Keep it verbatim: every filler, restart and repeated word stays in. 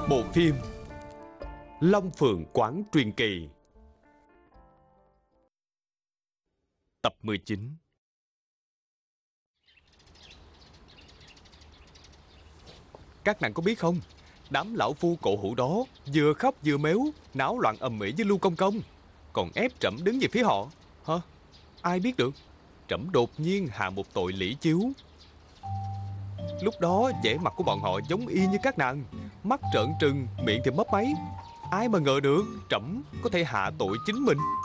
Bộ phim Long Phượng Quán Truyền Kỳ, tập mười chín. Các nàng có biết không, đám lão phu cổ hủ đó vừa khóc vừa mếu, náo loạn ầm ĩ với Lưu Công Công, còn ép trẫm đứng về phía họ. Hả? Ai biết được, trẫm đột nhiên hạ một tội lĩ chiếu. Lúc đó vẻ mặt của bọn họ giống y như các nàng, mắt trợn trừng, miệng thì mấp máy. Ai mà ngờ được trẫm có thể hạ tội chính mình.